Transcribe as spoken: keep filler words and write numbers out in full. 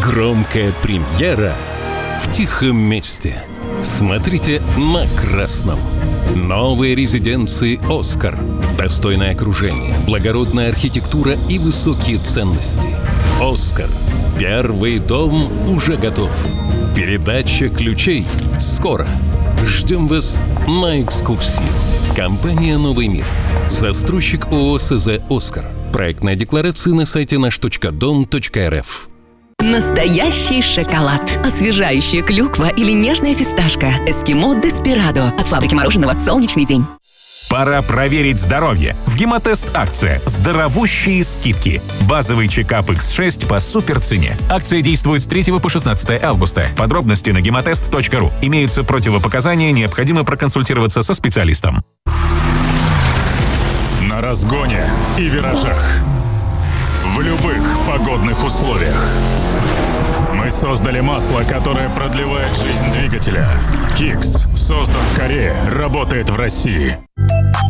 Громкая премьера в тихом месте. Смотрите на красном. Новые резиденции «Оскар». Достойное окружение, благородная архитектура и высокие ценности. «Оскар». Первый дом уже готов. Передача ключей скоро. Ждем вас на экскурсию. Компания «Новый мир». Застройщик ООО СЗ «Оскар». Проектная декларация на сайте наш точка дом точка эр эф. Настоящий шоколад. Освежающая клюква или нежная фисташка. Эскимо Деспирадо от фабрики мороженого «Солнечный день». Пора проверить здоровье. В Гемотест акция «Здоровущие скидки». Базовый чекап икс шесть по суперцене. Акция действует с третьего по шестнадцатое августа. Подробности на гемотест точка ру. Имеются противопоказания, необходимо проконсультироваться со специалистом. На разгоне и виражах. В любых погодных условиях. Мы создали масло, которое продлевает жизнь двигателя. Кикс создан в Корее, работает в России.